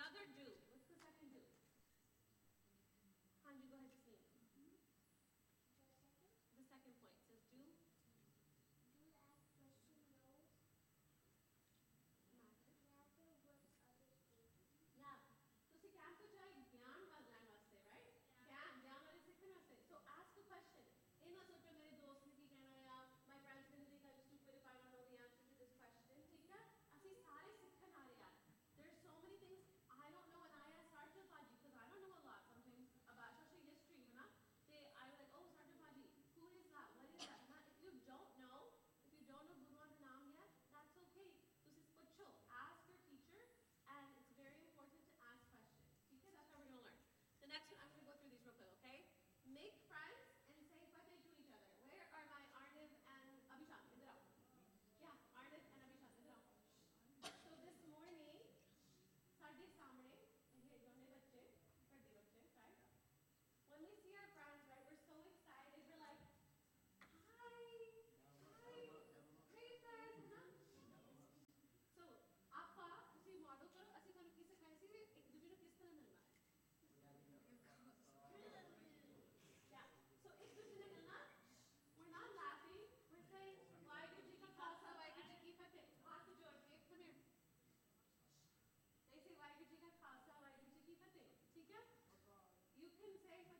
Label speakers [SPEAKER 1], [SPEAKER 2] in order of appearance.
[SPEAKER 1] Another do. What's the second do? Hanji, go ahead, Tasneem. The second point says do.
[SPEAKER 2] Do ask question knows. Matter what others do.
[SPEAKER 1] Yeah. ਤੁਸੀਂ camp ਤੋਂ ਚਾਹੇ ਗਿਆਨ ਲੈਣ ਵਾਸਤੇ, right? ਗਿਆਨ ਵਾਲੇ ਸਿੱਖਣ ਵਾਸਤੇ. So ask a question. ਇਹ ਨਾ ਸੋਚੋ ਮੇਰੇ ਦੋਸਤ ਨੇ ਕੀ ਕਹਿਣਾ ਆ, my friends going to think I'm stupid if I don't know the answer to this question. ਠੀਕ ਹੈ? ਅਸੀਂ ਸਾਰੇ ਸਿੱਖਣ ਆ ਰਹੇ ਆ. There's so many things I don't know, and I ask Sarjan Paji because I don't know a lot sometimes about especially history, you know? I'm like, oh, Sarjan Paji, who is that? What is that? Now, if you don't know Guru Naam yet, that's okay. ਤੁਸੀਂ ਪੁੱਛੋ. Ask your teacher, and it's very important to ask questions. Okay, that's how we're going to learn. The next one, I'm going to go through these real quick, okay? Make friends and say Fateh to each other. Where are my Arniv and Abhishek? Idhar aao. Yeah, Arniv and Abhishek. Idhar aao. So this morning, ਸਾਡੇ ਸਾਹਮਣੇ ਇਹ ਦੋਨੇ ਬੱਚੇ, ਵੱਡੇ ਬੱਚੇ, right? When we see our friends, right, we're so excited. We're like, hi, hey friends, huh? So, ਆਪਾਂ ਤੁਸੀਂ model ਕਰੋ, ਅਸੀਂ ਤੁਹਾਨੂੰ ਕੀ ਸਿਖਾਇਆ ਸੀ ਇੱਕ ਦੂਜੇ ਨੂੰ ਕਿਸ ਤਰ੍ਹਾਂ ਮਿਲਣਾ ਹੈ? Yeah. So ਇੱਕ ਦੂਜੇ ਨਾਲ ਮਿਲਣਾ, we're not laughing, we're saying Waheguru ji ਕਾ ਖਾਲਸਾ ਵਾਹਿਗੁਰੂ ਜੀ ਕੀ ਫਤਿਹ. हाथ जोड़ के come here. They say Waheguru ji ਕਾ ਖਾਲਸਾ ਵਾਹਿਗੁਰੂ ਜੀ ਕੀ ਫਤਿਹ. ਠੀਕ ਹੈ? You can say